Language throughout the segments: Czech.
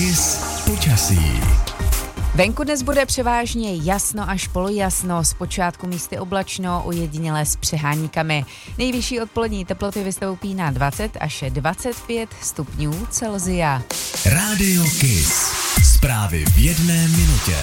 Kiss počasí. Venku dnes bude převážně jasno až polojasno, zpočátku místy oblačno, ojedinělé s přeháníkami. Nejvyšší odpolední teploty vystoupí na 20 až 25 stupňů Celsia. Rádio Kiss. Zprávy v jedné minutě.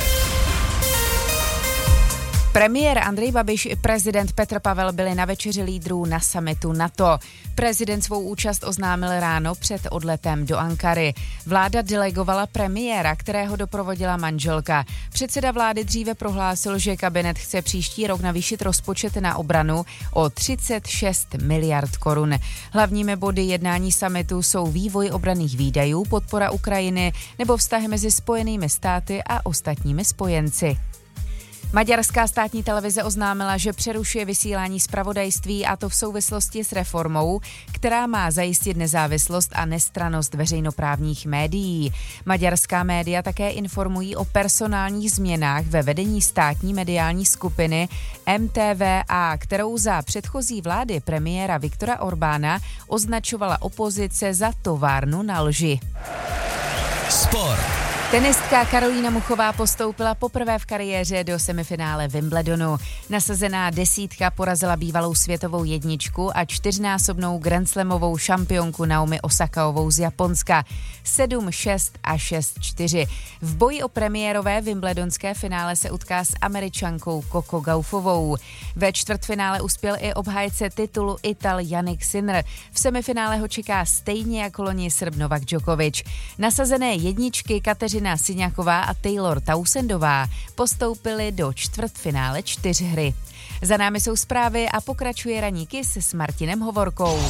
Premiér Andrej Babiš i prezident Petr Pavel byli na večeři lídrů na summitu NATO. Prezident svou účast oznámil ráno před odletem do Ankary. Vláda delegovala premiéra, kterého doprovodila manželka. Předseda vlády dříve prohlásil, že kabinet chce příští rok navýšit rozpočet na obranu o 36 miliard korun. Hlavními body jednání summitu jsou vývoj obranných výdajů, podpora Ukrajiny nebo vztahy mezi Spojenými státy a ostatními spojenci. Maďarská státní televize oznámila, že přerušuje vysílání zpravodajství, a to v souvislosti s reformou, která má zajistit nezávislost a nestrannost veřejnoprávních médií. Maďarská média také informují o personálních změnách ve vedení státní mediální skupiny MTVA, kterou za předchozí vlády premiéra Viktora Orbána označovala opozice za továrnu na lži. Sport. Tenistka Karolína Muchová postoupila poprvé v kariéře do semifinále Wimbledonu. Nasazená desítka porazila bývalou světovou jedničku a čtyřnásobnou grandslamovou šampionku Naomi Osakaovou z Japonska 7-6 a 6-4. V boji o premiérové wimbledonské finále se utká s Američankou Coco Gaufovou. Ve čtvrtfinále uspěl i obhájce titulu Ital Jannik Sinner. V semifinále ho čeká stejně jako loni Srb Novak Djokovic. Nasazené jedničky Kateřina Siňáková a Taylor Townsendová postoupili do čtvrtfinále 4hry. Za námi jsou zprávy a pokračuje ranní Kiss s Martinem Hovorkou.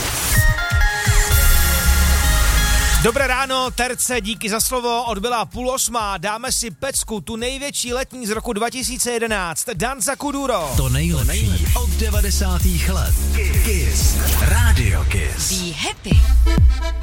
Dobré ráno, terce, díky za slovo, odbyla 7:30, dáme si pecku, tu největší letní z roku 2011, Danza Kuduro. To nejlepší od 90. let. Kiss. Rádio Kiss. Be happy.